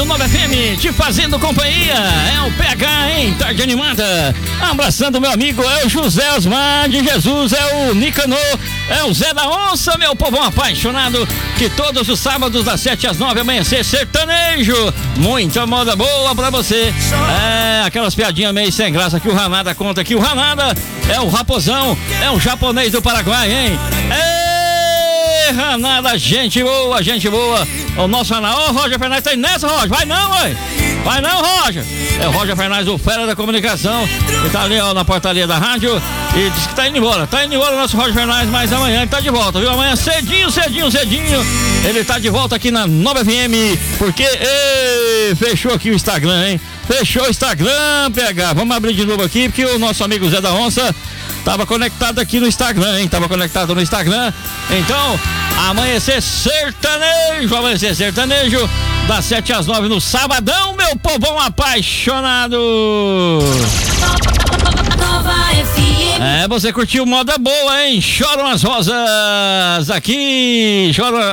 Rádio Nova FM, te fazendo companhia. É o PH, hein? Tarde animada. Abraçando meu amigo, é o José Osmar de Jesus, é o Nicanor, é o Zé da Onça, meu povão apaixonado, que todos os sábados das 7 às 9 amanhecer sertanejo. Muita moda boa pra você. É, aquelas piadinhas meio sem graça que o Ranada conta aqui. O Ranada é o raposão, é um japonês do Paraguai, hein? Ranada, gente boa, gente boa. O nosso Ranada, ô Roger Fernandes, tá aí nessa, Roger? Vai não, ué. Vai não, Roger. É o Roger Fernandes, o fera da comunicação, que tá ali, ó, na portaria da rádio e diz que tá indo embora. Tá indo embora o nosso Roger Fernandes, mas amanhã ele tá de volta, viu? Amanhã cedinho ele tá de volta aqui na Nova FM, porque fechou aqui o Instagram, hein? Fechou o Instagram, PH. Vamos abrir de novo aqui, porque o nosso amigo Zé da Onça tava conectado aqui no Instagram, hein? Tava conectado no Instagram. Então, amanhecer sertanejo, das 7 às 9 no sabadão, meu povão apaixonado. Você curtiu moda boa, hein? Choram as rosas aqui, choram